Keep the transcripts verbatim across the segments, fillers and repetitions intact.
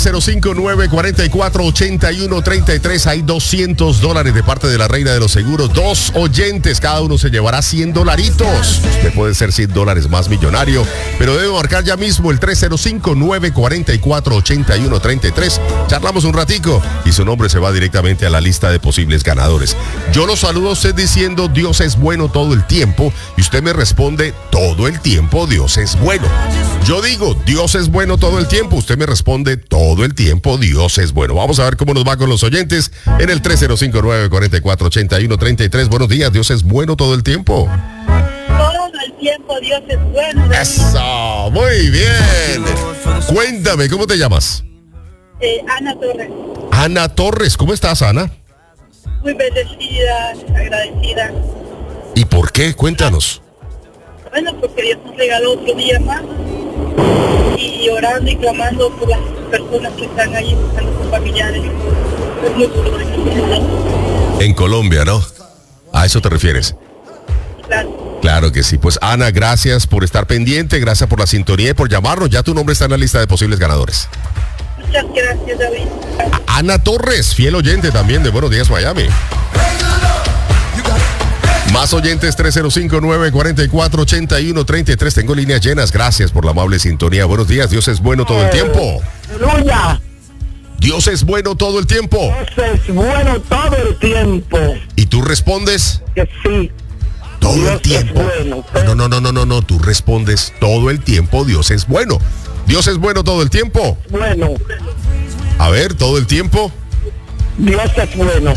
cero cinco nueve cuatro cuatro ocho uno tres tres. Hay doscientos dólares de parte de la reina de los seguros. Dos oyentes, cada uno se llevará cien dolaritos. Usted puede ser cien dólares más millonario, pero debe marcar ya mismo el tres cero cinco nueve cuatro cuatro ocho uno tres tres. Charlamos un ratico y su nombre se va directamente a la lista de posibles ganadores. Yo lo saludo a usted diciendo Dios es bueno todo el tiempo y usted me responde todo el tiempo Dios es bueno. Yo digo Dios es bueno todo el tiempo, usted me responde todo el tiempo Dios es bueno. Vamos a ver cómo nos va con los oyentes en el tres cero cinco nueve cuatro cuatro ocho uno tres tres. Buenos días, Dios es bueno todo el tiempo. Todo el tiempo Dios es bueno. Eso, muy bien. Cuéntame, ¿cómo te llamas? Eh, Ana Torres. Ana Torres, ¿cómo estás, Ana? Muy bendecida, agradecida. ¿Y por qué? Cuéntanos. Bueno, porque Dios nos regaló otro día más. Y orando y clamando por las personas que están ahí buscando sus familiares. Es muy duro. En Colombia, ¿no? ¿A eso te refieres? Claro. Claro que sí. Pues Ana, gracias por estar pendiente, gracias por la sintonía y por llamarnos. Ya tu nombre está en la lista de posibles ganadores. Muchas gracias, David. A- Ana Torres, fiel oyente también de Buenos Días Miami. Más oyentes, tres cero cinco nueve cuatro cuatro ocho uno tres tres. Tengo líneas llenas. Gracias por la amable sintonía. Buenos días. Dios es bueno todo el tiempo. Aleluya. Dios es bueno todo el tiempo. Dios es bueno todo el tiempo. ¿Y tú respondes? Que sí. Todo Dios el tiempo. es bueno. No, no, no, no, no, no. Tú respondes todo el tiempo. Dios es bueno. Dios es bueno todo el tiempo. Bueno. A ver, todo el tiempo. Dios es bueno.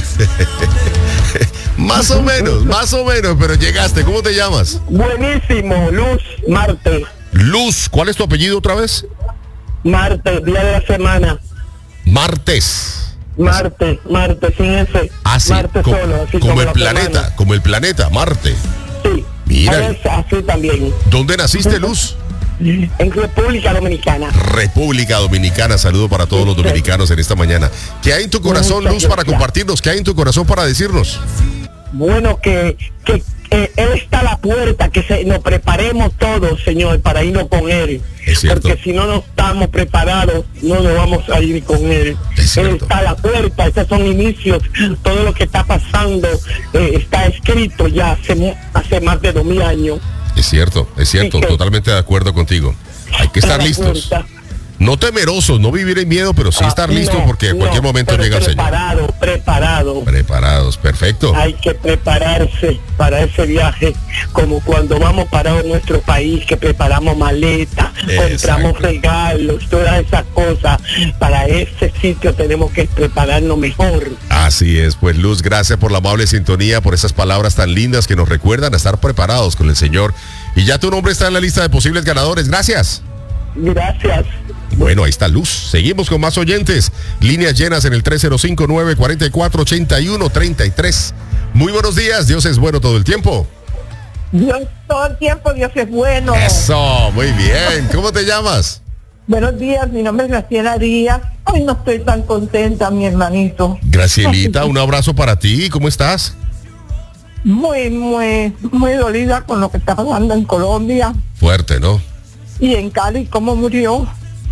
Más o menos, más o menos, pero llegaste. ¿Cómo te llamas? Buenísimo. Luz, Marte. Luz. ¿Cuál es tu apellido otra vez? Marte, día de la semana. Martes. Marte, Marte, sin ese. Ah, sí, Marte co- solo, así como el la planeta, semana. como el planeta, Marte. Sí. Mira. Es así también. ¿Dónde naciste, Luz? En República Dominicana. República Dominicana. Saludo para todos los dominicanos en esta mañana. ¿Qué hay en tu corazón, Muchas Luz, para gracias. compartirnos? ¿Qué hay en tu corazón para decirnos? Bueno, que, que eh, Él está a la puerta, que se, nos preparemos todos, Señor, para irnos con Él. Es cierto. Porque si no nos estamos preparados, no nos vamos a ir con Él. Es Él cierto. está a la puerta, estos son inicios, todo lo que está pasando eh, está escrito ya hace, mu- hace más de dos mil años. Es cierto, es cierto, Sí, que- totalmente de acuerdo contigo. Hay que estar A la listos. puerta. No temerosos, no vivir en miedo, pero sí estar Ah, listos no, porque en no, cualquier momento pero llega el Señor. preparado, preparado. Preparados, perfecto. Hay que prepararse para ese viaje, como cuando vamos para nuestro país, que preparamos maletas, Exacto. compramos regalos, todas esas cosas. Para ese sitio tenemos que prepararnos mejor. Así es, pues Luz, gracias por la amable sintonía, por esas palabras tan lindas que nos recuerdan a estar preparados con el Señor. Y ya tu nombre está en la lista de posibles ganadores. Gracias. Gracias. Bueno, ahí está Luz. Seguimos con más oyentes. Líneas llenas en el tres cero cinco nueve cuatro cuatro ocho uno tres tres. Muy buenos días. Dios es bueno todo el tiempo. Dios, todo el tiempo Dios es bueno. Eso, muy bien. ¿Cómo te llamas? Buenos días, mi nombre es Graciela Díaz. Hoy no estoy tan contenta, mi hermanito. Gracielita, un abrazo para ti. ¿Cómo estás? Muy, muy, muy dolida con lo que está pasando en Colombia Fuerte, ¿no? y en Cali, cómo murió.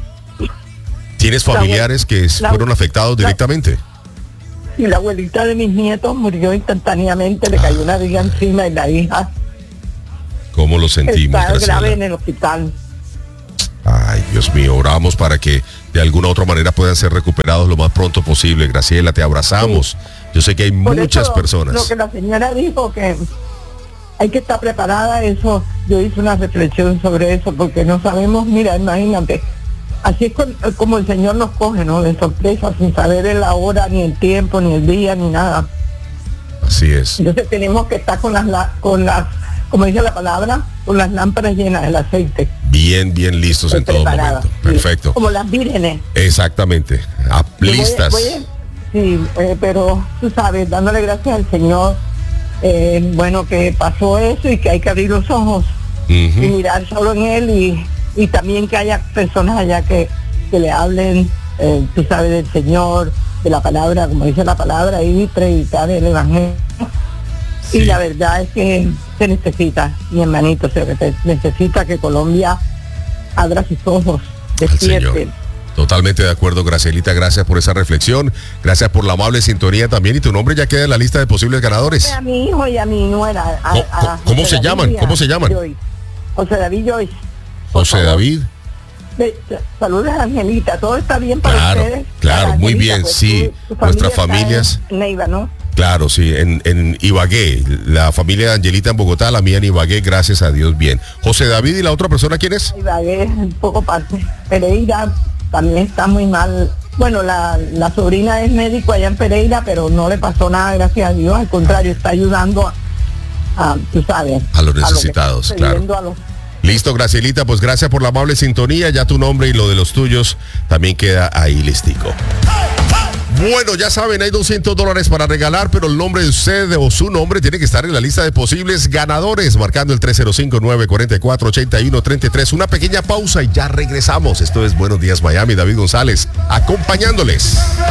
¿Tienes familiares que la- fueron afectados directamente? Y la abuelita de mis nietos murió instantáneamente, le cayó una viga encima y la hija ¿Cómo lo sentimos, está Graciela? grave en el hospital. Ay, Dios mío, oramos para que de alguna u otra manera puedan ser recuperados lo más pronto posible. Graciela, te abrazamos. Yo sé que hay Por muchas eso, personas. Lo que la señora dijo, que hay que estar preparada, eso, yo hice una reflexión sobre eso, porque no sabemos, mira, imagínate, así es con- como el Señor nos coge, ¿no? De sorpresa, sin saber la hora, ni el tiempo, ni el día, ni nada. Así es. Entonces tenemos que estar con las, la- con las, como dice la palabra, con las lámparas llenas del aceite. Bien, bien listos en todo Preparadas, momento. sí, Perfecto. como las vírgenes. Exactamente. Ah, Yo voy- listas. voy a- sí, eh, pero tú sabes, dándole gracias al Señor, eh, bueno, que pasó eso y que hay que abrir los ojos y Ujú. mirar solo en Él y, y también que haya personas allá que, que le hablen, eh, tú sabes, del Señor, de la palabra, como dice la palabra, y predicar el Evangelio. Sí. Y la verdad es que se necesita, mi hermanito, se re- necesita que Colombia abra sus ojos, Al despierte. Señor. Totalmente de acuerdo, Gracielita, gracias por esa reflexión, gracias por la amable sintonía también, y tu nombre ya queda en la lista de posibles ganadores. A mi hijo y a mi nuera. A, ¿Cómo, a ¿cómo se llaman? ¿Cómo se llaman? Joyce. José David Joyce. José David. De, saludos a Angelita, todo está bien para claro, ustedes. Claro, para muy Angelita, bien, pues, sí, tu, tu nuestras familia familias. En Neiva, ¿no? Claro, sí, en, en Ibagué, la familia de Angelita en Bogotá, la mía en Ibagué, gracias a Dios, bien. José David, ¿y la otra persona quién es? Ibagué, un poco parte. Pereira también está muy mal. Bueno, la, la sobrina es médico allá en Pereira, pero no le pasó nada, gracias a Dios, al contrario, está ayudando a, a tú sabes. A los necesitados, a lo que está claro. a los Listo, Gracielita, pues gracias por la amable sintonía. Ya tu nombre y lo de los tuyos también queda ahí listico. Bueno, ya saben, hay doscientos dólares para regalar, pero el nombre de usted o su nombre tiene que estar en la lista de posibles ganadores, marcando el tres cero cinco, nueve cuatro cuatro, ocho uno tres tres. Una pequeña pausa y ya regresamos. Esto es Buenos Días Miami, David González, acompañándoles.